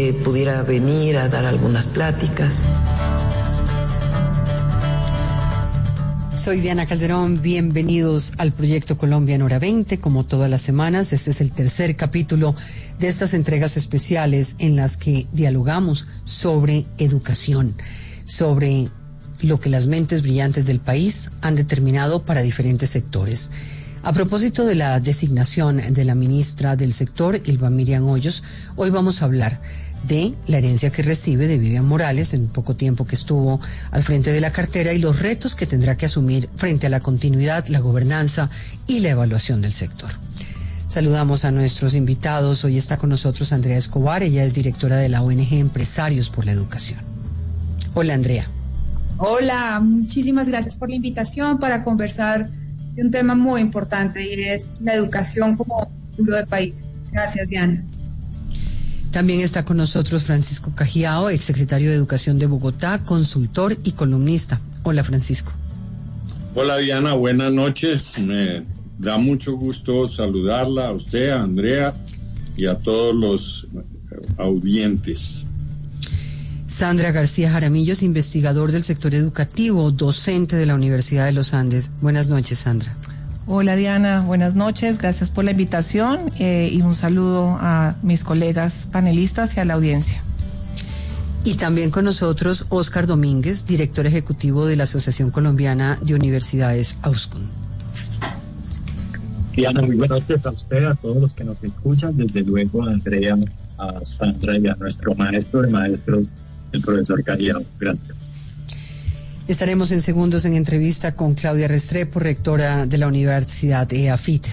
pudiera venir a dar algunas pláticas. Soy Diana Calderón, bienvenidos al Proyecto Colombia en Hora 20, como todas las semanas. Este es el tercer capítulo de estas entregas especiales en las que dialogamos sobre educación, sobre lo que las mentes brillantes del país han determinado para diferentes sectores. A propósito de la designación de la ministra del sector, Ylva Miriam Hoyos, hoy vamos a hablar de la herencia que recibe de Vivian Morales en poco tiempo que estuvo al frente de la cartera y los retos que tendrá que asumir frente a la continuidad, la gobernanza y la evaluación del sector. Saludamos a nuestros invitados. Hoy está con nosotros Andrea Escobar, ella es directora de la ONG Empresarios por la Educación. Hola, Andrea. Hola, muchísimas gracias por la invitación para conversar de un tema muy importante y es la educación como futuro del país. Gracias, Diana. También está con nosotros Francisco Cajiao, exsecretario de Educación de Bogotá, consultor y columnista. Hola, Francisco. Hola, Diana, buenas noches. Me da mucho gusto saludarla a usted, a Andrea y a todos los audientes. Sandra García Jaramillos, investigador del sector educativo, docente de la Universidad de los Andes. Buenas noches, Sandra. Hola, Diana, buenas noches, gracias por la invitación y un saludo a mis colegas panelistas y a la audiencia. Y también con nosotros Óscar Domínguez, director ejecutivo de la Asociación Colombiana de Universidades, AUSCON. Diana, muy buenas noches a usted, a todos los que nos escuchan, desde luego a Andrea, a Sandra y a nuestro maestro de maestros, el profesor Cajiao. Gracias. Estaremos en segundos en entrevista con Claudia Restrepo, rectora de la Universidad EAFIT.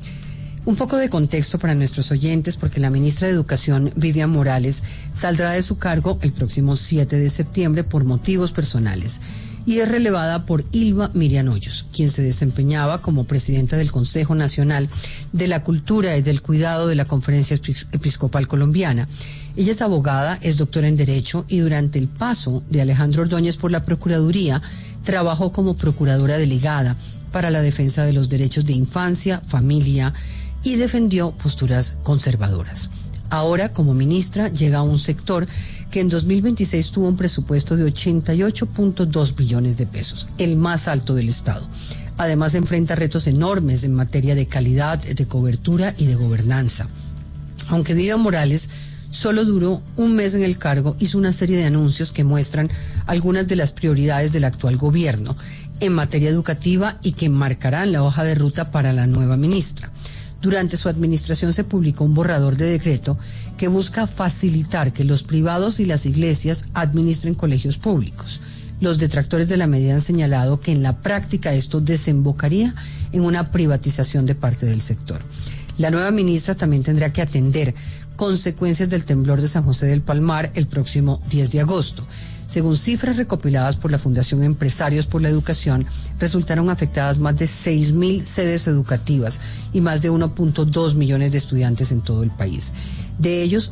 Un poco de contexto para nuestros oyentes, porque la ministra de Educación, Vivian Morales, saldrá de su cargo el próximo 7 de septiembre por motivos personales y es relevada por Ylva Miriam Hoyos, quien se desempeñaba como presidenta del Consejo Nacional de la Cultura y del Cuidado de la Conferencia Episcopal Colombiana. Ella es abogada, es doctora en Derecho y durante el paso de Alejandro Ordóñez por la Procuraduría trabajó como procuradora delegada para la defensa de los derechos de infancia, familia y defendió posturas conservadoras. Ahora, como ministra, llega a un sector que en 2026 tuvo un presupuesto de 88.2 billones de pesos, el más alto del Estado. Además, enfrenta retos enormes en materia de calidad, de cobertura y de gobernanza. Aunque Vivian Morales solo duró un mes en el cargo, hizo una serie de anuncios que muestran algunas de las prioridades del actual gobierno en materia educativa y que marcarán la hoja de ruta para la nueva ministra. Durante su administración se publicó un borrador de decreto que busca facilitar que los privados y las iglesias administren colegios públicos. Los detractores de la medida han señalado que en la práctica esto desembocaría en una privatización de parte del sector. La nueva ministra también tendrá que atender consecuencias del temblor de San José del Palmar el próximo 10 de agosto. Según cifras recopiladas por la Fundación Empresarios por la Educación, resultaron afectadas más de 6.000 sedes educativas y más de 1.2 millones de estudiantes en todo el país. De ellos,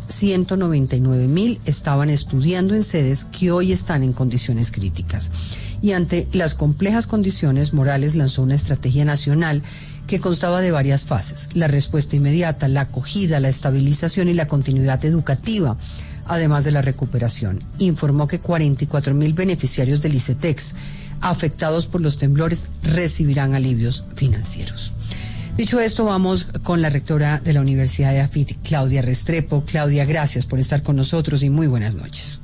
199.000 estaban estudiando en sedes que hoy están en condiciones críticas. Y ante las complejas condiciones, Morales lanzó una estrategia nacional que constaba de varias fases: la respuesta inmediata, la acogida, la estabilización y la continuidad educativa, además de la recuperación. Informó que 44.000 beneficiarios del ICETEX afectados por los temblores recibirán alivios financieros. Dicho esto, vamos con la rectora de la Universidad de EAFIT, Claudia Restrepo. Claudia, gracias por estar con nosotros y muy buenas noches.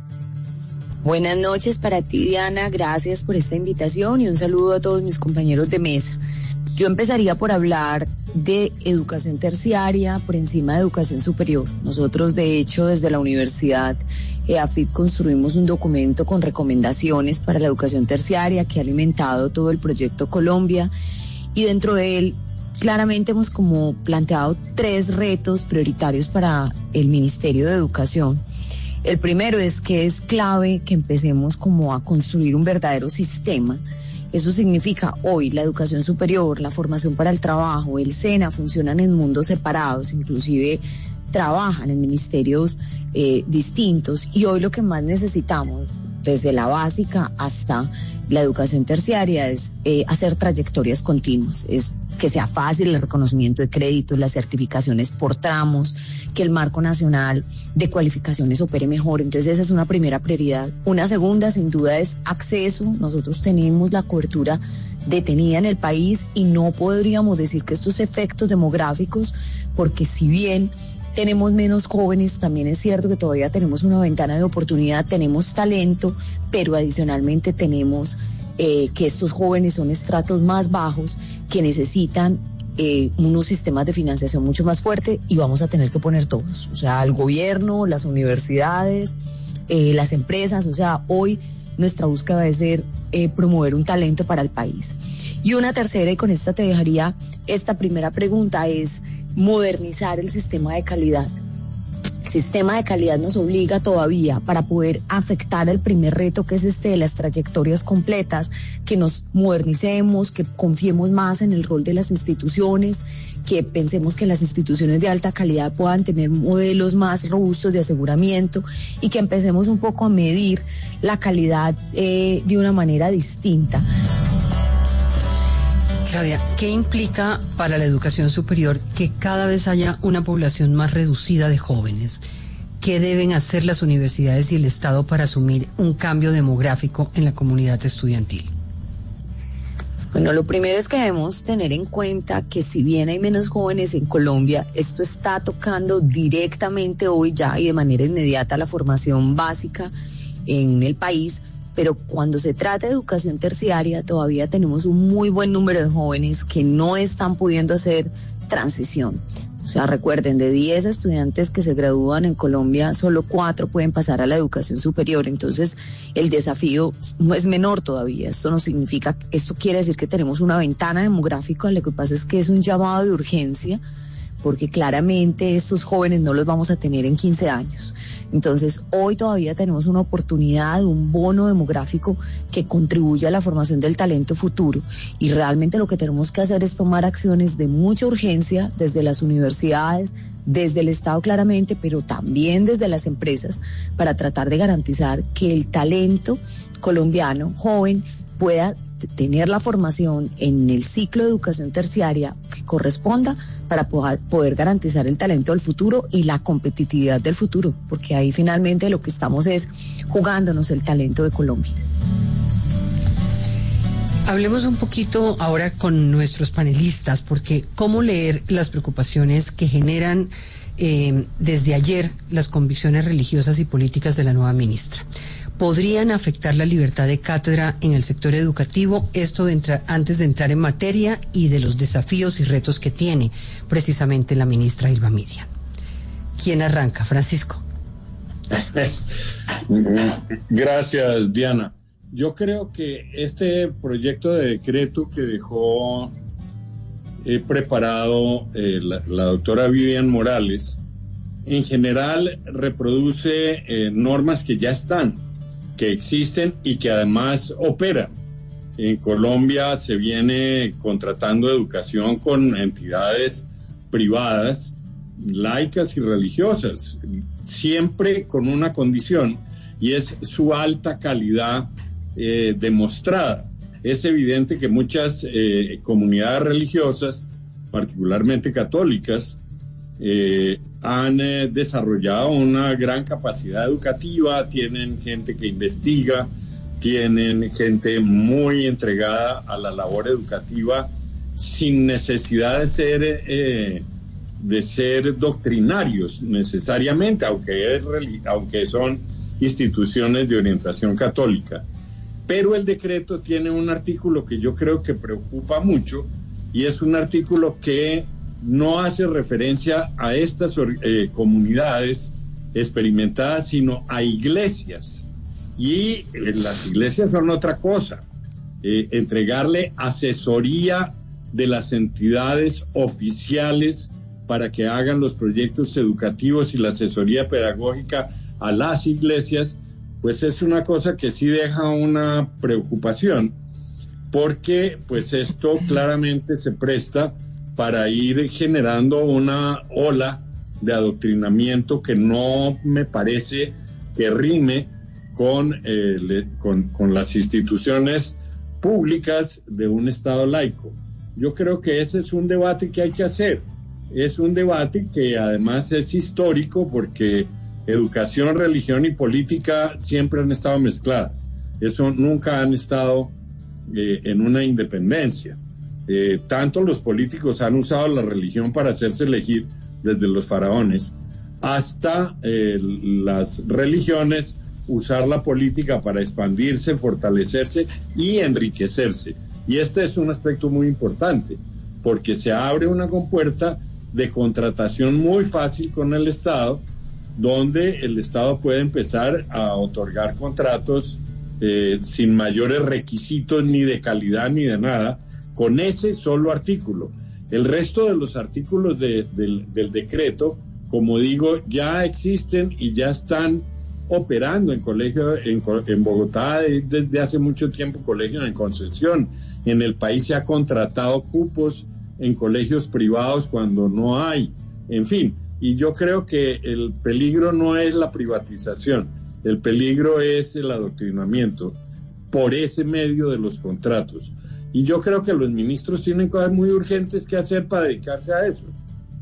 Buenas noches para ti, Diana, gracias por esta invitación y un saludo a todos mis compañeros de mesa. Yo empezaría por hablar de educación terciaria por encima de educación superior. Nosotros, de hecho, desde la Universidad EAFIT construimos un documento con recomendaciones para la educación terciaria que ha alimentado todo el proyecto Colombia, y dentro de él claramente hemos como planteado 3 retos prioritarios para el Ministerio de Educación. El primero es que es clave que empecemos como a construir un verdadero sistema. Eso significa hoy la educación superior, la formación para el trabajo, el SENA funcionan en mundos separados, inclusive trabajan en ministerios distintos, y hoy lo que más necesitamos desde la básica hasta la educación terciaria, es hacer trayectorias continuas, es que sea fácil el reconocimiento de créditos, las certificaciones por tramos, que el marco nacional de cualificaciones opere mejor. Entonces esa es una primera prioridad. Una segunda, sin duda, es acceso. Nosotros tenemos la cobertura detenida en el país y no podríamos decir que estos efectos demográficos, porque si bien tenemos menos jóvenes, también es cierto que todavía tenemos una ventana de oportunidad, tenemos talento, pero adicionalmente tenemos que estos jóvenes son estratos más bajos que necesitan unos sistemas de financiación mucho más fuertes, y vamos a tener que poner todos, o sea, el gobierno, las universidades, las empresas. O sea, hoy nuestra búsqueda debe ser promover un talento para el país. Y una tercera, y con esta te dejaría esta primera pregunta, es modernizar el sistema de calidad. El sistema de calidad nos obliga todavía, para poder afectar el primer reto, que es este de las trayectorias completas, que nos modernicemos, que confiemos más en el rol de las instituciones, que pensemos que las instituciones de alta calidad puedan tener modelos más robustos de aseguramiento, y que empecemos un poco a medir la calidad de una manera distinta. Claudia, ¿qué implica para la educación superior que cada vez haya una población más reducida de jóvenes? ¿Qué deben hacer las universidades y el Estado para asumir un cambio demográfico en la comunidad estudiantil? Bueno, lo primero es que debemos tener en cuenta que si bien hay menos jóvenes en Colombia, esto está tocando directamente hoy ya y de manera inmediata la formación básica en el país. Pero cuando se trata de educación terciaria, todavía tenemos un muy buen número de jóvenes que no están pudiendo hacer transición. O sea, recuerden, de 10 estudiantes que se gradúan en Colombia, solo 4 pueden pasar a la educación superior. Entonces, el desafío no es menor todavía. Esto quiere decir que tenemos una ventana demográfica. Lo que pasa es que es un llamado de urgencia, porque claramente estos jóvenes no los vamos a tener en 15 años. Entonces, hoy todavía tenemos una oportunidad, un bono demográfico que contribuye a la formación del talento futuro, y realmente lo que tenemos que hacer es tomar acciones de mucha urgencia desde las universidades, desde el Estado claramente, pero también desde las empresas, para tratar de garantizar que el talento colombiano joven pueda tener la formación en el ciclo de educación terciaria que corresponda para poder garantizar el talento del futuro y la competitividad del futuro, porque ahí finalmente lo que estamos es jugándonos el talento de Colombia. Hablemos un poquito ahora con nuestros panelistas, porque cómo leer las preocupaciones que generan desde ayer las convicciones religiosas y políticas de la nueva ministra. ¿Podrían afectar la libertad de cátedra en el sector educativo? Esto antes de entrar en materia y de los desafíos y retos que tiene precisamente la ministra Hilva Miriam. ¿Quién arranca? Francisco. Gracias, Diana. Yo creo que este proyecto de decreto que dejó preparado la doctora Vivian Morales, en general reproduce normas que ya están, que existen y que además operan. En Colombia se viene contratando educación con entidades privadas, laicas y religiosas, siempre con una condición, y es su alta calidad demostrada. Es evidente que muchas comunidades religiosas, particularmente católicas, han desarrollado una gran capacidad educativa, tienen gente que investiga, tienen gente muy entregada a la labor educativa sin necesidad de ser doctrinarios necesariamente, aunque son instituciones de orientación católica. Pero el decreto tiene un artículo que yo creo que preocupa mucho, y es un artículo que no hace referencia a estas comunidades experimentadas, sino a iglesias. Y las iglesias son otra cosa. Entregarle asesoría de las entidades oficiales para que hagan los proyectos educativos y la asesoría pedagógica a las iglesias, pues es una cosa que sí deja una preocupación, porque pues esto claramente se presta para ir generando una ola de adoctrinamiento que no me parece que rime con las instituciones públicas de un Estado laico. Yo creo que ese es un debate que hay que hacer. Es un debate que además es histórico porque educación, religión y política siempre han estado mezcladas. Eso nunca han estado en una independencia. Tanto los políticos han usado la religión para hacerse elegir desde los faraones hasta las religiones usar la política para expandirse, fortalecerse y enriquecerse. Y este es un aspecto muy importante porque se abre una compuerta de contratación muy fácil con el Estado, donde el Estado puede empezar a otorgar contratos sin mayores requisitos ni de calidad ni de nada, con ese solo artículo. El resto de los artículos del decreto, como digo, ya existen y ya están operando en colegios en Bogotá desde hace mucho tiempo, colegios en concesión. En el país se ha contratado cupos en colegios privados cuando no hay. En fin, y yo creo que el peligro no es la privatización, el peligro es el adoctrinamiento por ese medio de los contratos. Y yo creo que los ministros tienen cosas muy urgentes que hacer para dedicarse a eso.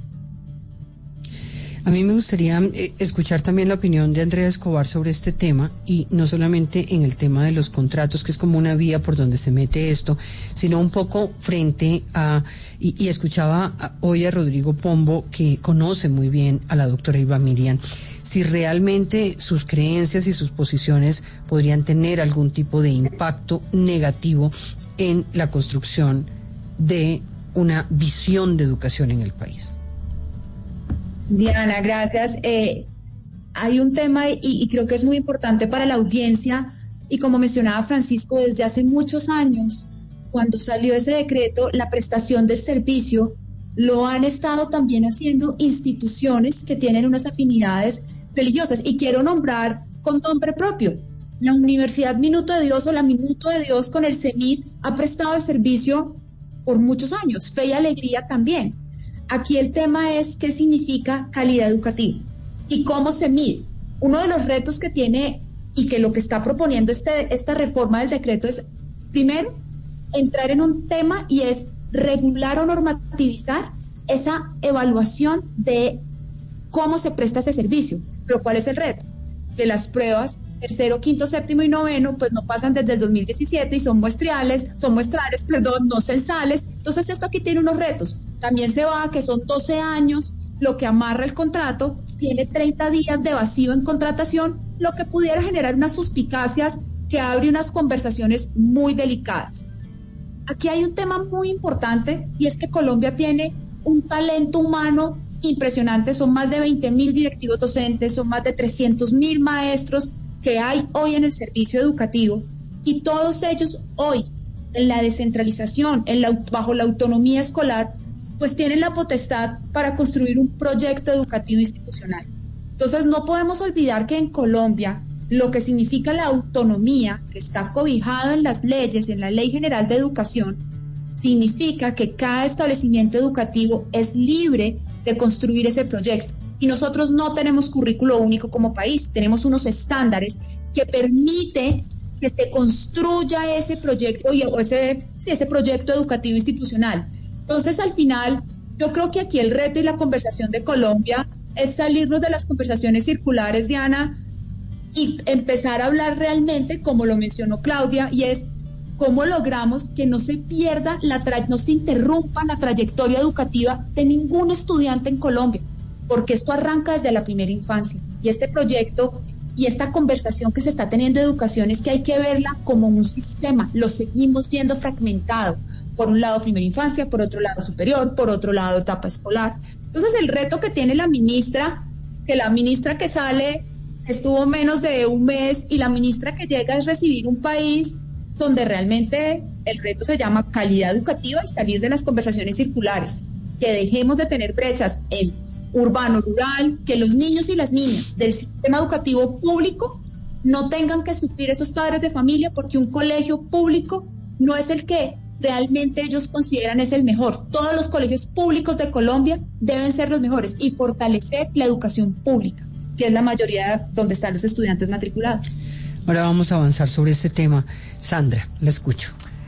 A mí me gustaría escuchar también la opinión de Andrea Escobar sobre este tema, y no solamente en el tema de los contratos, que es como una vía por donde se mete esto, sino un poco frente a, y escuchaba hoy a Rodrigo Pombo, que conoce muy bien a la doctora Ylva Miriam, si realmente sus creencias y sus posiciones podrían tener algún tipo de impacto negativo en la construcción de una visión de educación en el país. Diana, gracias. Hay un tema y creo que es muy importante para la audiencia, y como mencionaba Francisco, desde hace muchos años, cuando salió ese decreto, la prestación del servicio lo han estado también haciendo instituciones que tienen unas afinidades religiosas, y quiero nombrar con nombre propio. La Universidad Minuto de Dios o la Minuto de Dios con el CEMIT ha prestado el servicio por muchos años, Fe y Alegría también. Aquí el tema es qué significa calidad educativa y cómo se mide. Uno de los retos que tiene y que lo que está proponiendo esta reforma del decreto es, primero, entrar en un tema, y es regular o normativizar esa evaluación de cómo se presta ese servicio. Pero ¿cuál es el reto? Que las pruebas, tercero, quinto, séptimo y noveno, pues no pasan desde el 2017 y son muestrales, no censales. Entonces esto aquí tiene unos retos. También se va que son 12 años lo que amarra el contrato, tiene 30 días de vacío en contratación, lo que pudiera generar unas suspicacias que abre unas conversaciones muy delicadas. Aquí hay un tema muy importante, y es que Colombia tiene un talento humano impresionante. Son más de 20.000 directivos docentes, son más de 300.000 maestros que hay hoy en el servicio educativo, y todos ellos hoy, en la descentralización, bajo la autonomía escolar, pues tienen la potestad para construir un proyecto educativo institucional. Entonces no podemos olvidar que en Colombia lo que significa la autonomía, que está cobijado en las leyes, en la Ley General de Educación, significa que cada establecimiento educativo es libre de construir ese proyecto. Y nosotros no tenemos currículo único como país, tenemos unos estándares que permite que se construya ese proyecto ese proyecto educativo institucional. Entonces, al final, yo creo que aquí el reto y la conversación de Colombia es salirnos de las conversaciones circulares, Diana, y empezar a hablar realmente, como lo mencionó Claudia, y es cómo logramos que no se pierda, no se interrumpa la trayectoria educativa de ningún estudiante en Colombia, porque esto arranca desde la primera infancia. Y este proyecto y esta conversación que se está teniendo de educación es que hay que verla como un sistema. Lo seguimos viendo fragmentado. Por un lado primera infancia, por otro lado superior, por otro lado etapa escolar. Entonces el reto que tiene la ministra que sale estuvo menos de un mes, y la ministra que llega es recibir un país donde realmente el reto se llama calidad educativa y salir de las conversaciones circulares, que dejemos de tener brechas en urbano-rural, que los niños y las niñas del sistema educativo público no tengan que sufrir esos padres de familia, porque un colegio público no es el que realmente ellos consideran es el mejor. Todos los colegios públicos de Colombia deben ser los mejores, y fortalecer la educación pública, que es la mayoría donde están los estudiantes matriculados. Ahora vamos a avanzar sobre este tema. Sandra, la escucho.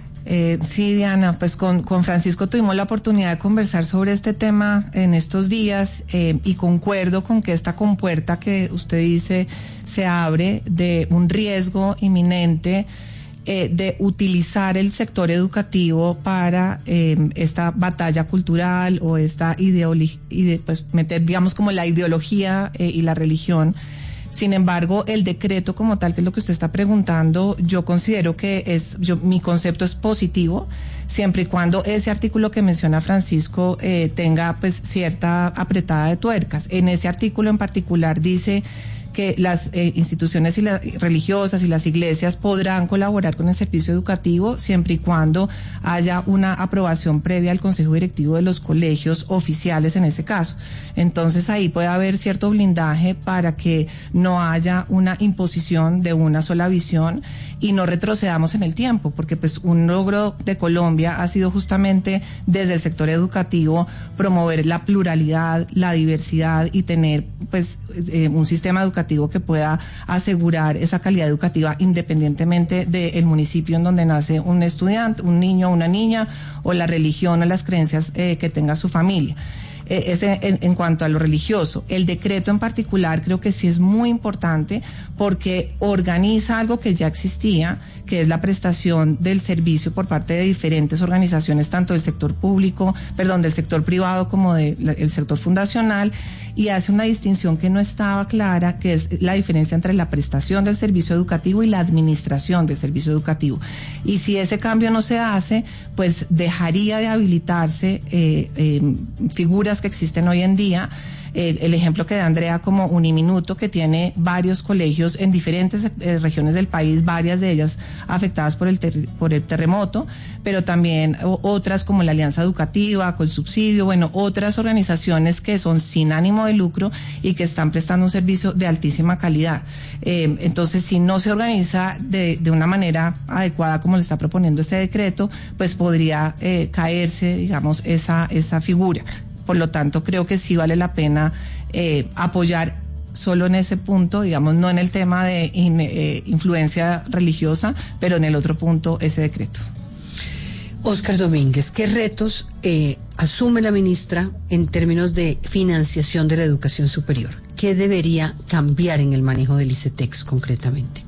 Sí, Diana, pues con Francisco tuvimos la oportunidad de conversar sobre este tema en estos días y concuerdo con que esta compuerta que usted dice se abre de un riesgo inminente de utilizar el sector educativo para esta batalla cultural o esta ideología, pues meter, digamos, como la ideología y la religión. Sin embargo, el decreto como tal, que es lo que usted está preguntando, yo considero que mi concepto es positivo, siempre y cuando ese artículo que menciona Francisco tenga pues cierta apretada de tuercas. En ese artículo en particular dice que las instituciones religiosas y las iglesias podrán colaborar con el servicio educativo siempre y cuando haya una aprobación previa al Consejo Directivo de los colegios oficiales en ese caso. Entonces ahí puede haber cierto blindaje para que no haya una imposición de una sola visión y no retrocedamos en el tiempo, porque pues un logro de Colombia ha sido justamente desde el sector educativo promover la pluralidad, la diversidad y tener pues un sistema educativo que pueda asegurar esa calidad educativa independientemente del municipio en donde nace un estudiante, un niño o una niña, o la religión o las creencias que tenga su familia. En cuanto a lo religioso, el decreto en particular creo que sí es muy importante porque organiza algo que ya existía, que es la prestación del servicio por parte de diferentes organizaciones, tanto del sector del sector privado como del sector fundacional, y hace una distinción que no estaba clara, que es la diferencia entre la prestación del servicio educativo y la administración del servicio educativo. Y si ese cambio no se hace, pues dejaría de habilitarse figuras que existen hoy en día. El ejemplo que da Andrea como Uniminuto, que tiene varios colegios en diferentes regiones del país, varias de ellas afectadas por el terremoto, pero también otras como la Alianza Educativa, Colsubsidio, otras organizaciones que son sin ánimo de lucro y que están prestando un servicio de altísima calidad. Entonces, si no se organiza de una manera adecuada como lo está proponiendo este decreto, pues podría caerse, digamos, esa figura. Por lo tanto, creo que sí vale la pena apoyar solo en ese punto, digamos, no en el tema de influencia religiosa, pero en el otro punto, ese decreto. Óscar Domínguez, ¿qué retos asume la ministra en términos de financiación de la educación superior? ¿Qué debería cambiar en el manejo del ICETEX concretamente?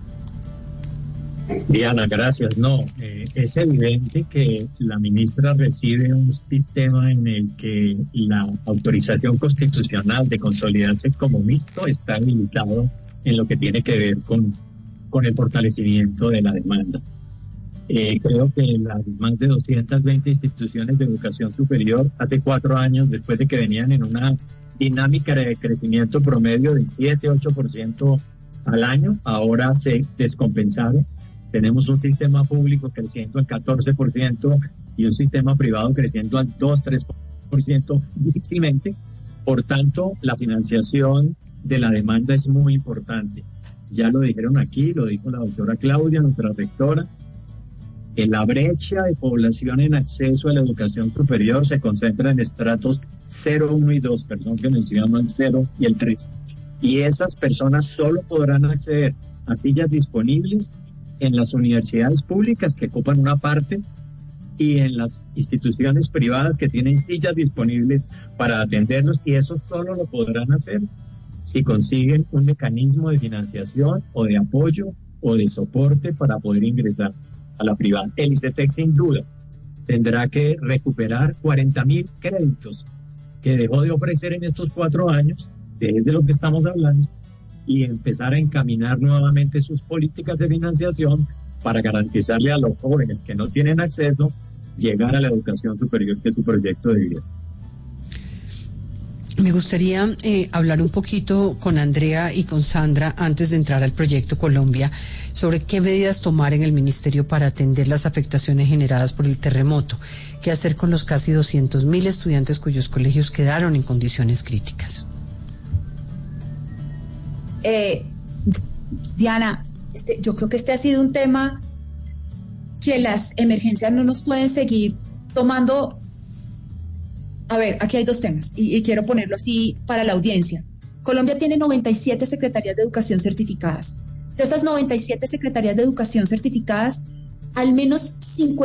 Diana, gracias. No, es evidente que la ministra recibe un sistema en el que la autorización constitucional de consolidarse como mixto está limitado en lo que tiene que ver con el fortalecimiento de la demanda. Creo que las más de 220 instituciones de educación superior hace 4 años, después de que venían en una dinámica de crecimiento promedio del 7-8% al año, ahora se descompensaron. Tenemos un sistema público creciendo al 14% y un sistema privado creciendo al 2-3% difícilmente. Por tanto, la financiación de la demanda es muy importante. Ya lo dijeron aquí, lo dijo la doctora Claudia, nuestra rectora. La brecha de población en acceso a la educación superior se concentra en estratos 0, 1 y 2, perdón que mencionamos el 0 y el 3. Y esas personas solo podrán acceder a sillas disponibles en las universidades públicas que ocupan una parte y en las instituciones privadas que tienen sillas disponibles para atenderlos, y eso solo lo podrán hacer si consiguen un mecanismo de financiación o de apoyo o de soporte para poder ingresar a la privada. El ICETEX sin duda tendrá que recuperar 40.000 créditos que dejó de ofrecer en estos 4 años, desde lo que estamos hablando, y empezar a encaminar nuevamente sus políticas de financiación para garantizarle a los jóvenes que no tienen acceso llegar a la educación superior, que es su proyecto de vida. Me gustaría hablar un poquito con Andrea y con Sandra antes de entrar al proyecto Colombia sobre qué medidas tomar en el ministerio para atender las afectaciones generadas por el terremoto, qué hacer con los casi 200.000 estudiantes cuyos colegios quedaron en condiciones críticas. Diana, yo creo que este ha sido un tema que las emergencias no nos pueden seguir tomando. A ver, aquí hay 2 temas y quiero ponerlo así para la audiencia. Colombia tiene 97 secretarías de educación certificadas. De esas 97 secretarías de educación certificadas, al menos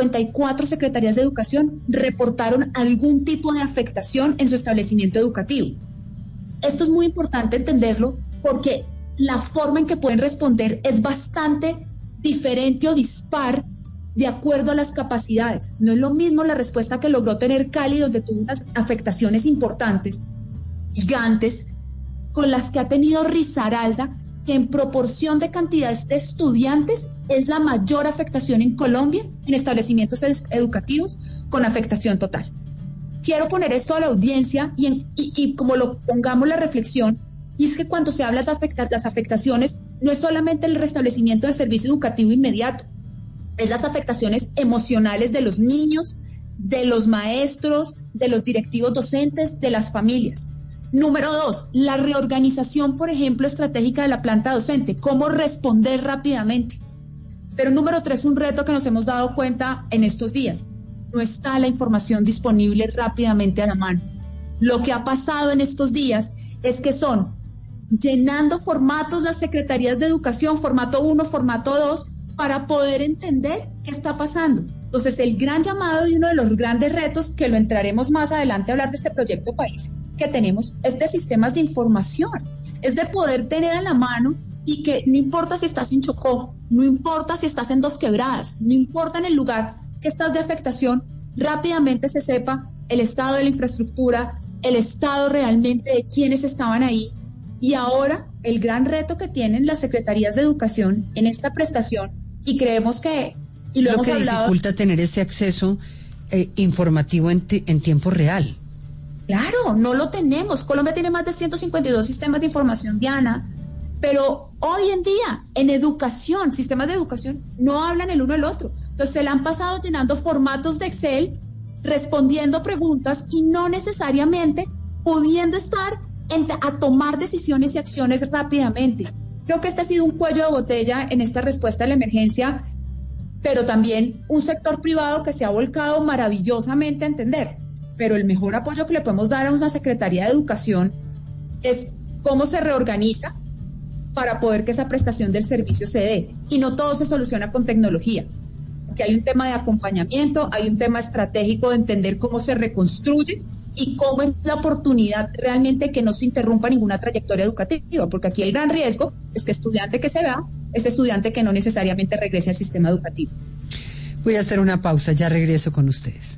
54 secretarías de educación reportaron algún tipo de afectación en su establecimiento educativo. Esto es muy importante entenderlo porque la forma en que pueden responder es bastante diferente o dispar de acuerdo a las capacidades. No es lo mismo la respuesta que logró tener Cali, donde tuvo unas afectaciones importantes, gigantes, con las que ha tenido Risaralda, que en proporción de cantidades de estudiantes es la mayor afectación en Colombia en establecimientos educativos con afectación total. Quiero poner esto a la audiencia y como lo pongamos la reflexión, y es que cuando se habla de las afectaciones, no es solamente el restablecimiento del servicio educativo inmediato, es las afectaciones emocionales de los niños, de los maestros, de los directivos docentes, de las familias. Número 2, la reorganización, por ejemplo, estratégica de la planta docente, cómo responder rápidamente. Pero número 3, un reto que nos hemos dado cuenta en estos días. No está la información disponible rápidamente a la mano. Lo que ha pasado en estos días es que son llenando formatos las secretarías de educación, formato 1, formato 2, para poder entender qué está pasando. Entonces, el gran llamado y uno de los grandes retos, que lo entraremos más adelante a hablar de este proyecto país que tenemos, es de sistemas de información, es de poder tener a la mano y que no importa si estás en Chocó, no importa si estás en Dos Quebradas, no importa en el lugar que estás de afectación, rápidamente se sepa el estado de la infraestructura, el estado realmente de quienes estaban ahí. Y ahora el gran reto que tienen las secretarías de educación en esta prestación, y creemos que, y lo hemos hablado, dificulta tener ese acceso informativo en tiempo real. Claro, no lo tenemos. Colombia tiene más de 152 sistemas de información, Diana, pero hoy en día en educación, sistemas de educación no hablan el uno al otro. Entonces se le han pasado llenando formatos de Excel, respondiendo preguntas y no necesariamente pudiendo estar a tomar decisiones y acciones rápidamente. Creo que este ha sido un cuello de botella en esta respuesta a la emergencia, pero también un sector privado que se ha volcado maravillosamente a entender. Pero el mejor apoyo que le podemos dar a una Secretaría de Educación es cómo se reorganiza para poder que esa prestación del servicio se dé. Y no todo se soluciona con tecnología, porque hay un tema de acompañamiento, hay un tema estratégico de entender cómo se reconstruye y cómo es la oportunidad realmente que no se interrumpa ninguna trayectoria educativa, porque aquí el gran riesgo es que estudiante que se va es estudiante que no necesariamente regrese al sistema educativo. Voy a hacer una pausa, ya regreso con ustedes.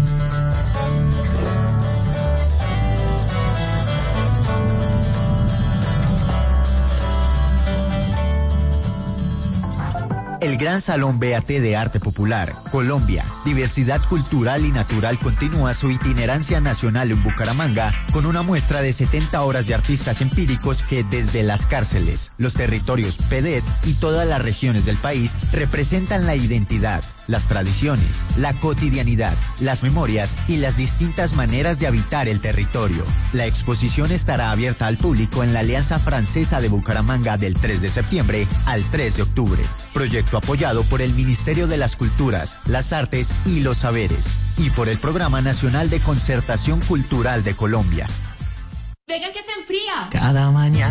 El Gran Salón BAT de Arte Popular, Colombia, Diversidad Cultural y Natural continúa su itinerancia nacional en Bucaramanga con una muestra de 70 horas de artistas empíricos que desde las cárceles, los territorios PEDET y todas las regiones del país representan la identidad, las tradiciones, la cotidianidad, las memorias y las distintas maneras de habitar el territorio. La exposición estará abierta al público en la Alianza Francesa de Bucaramanga del 3 de septiembre al 3 de octubre. Proyecto apoyado por el Ministerio de las Culturas, las Artes y los Saberes y por el Programa Nacional de Concertación Cultural de Colombia. ¡Venga que se enfría! Cada mañana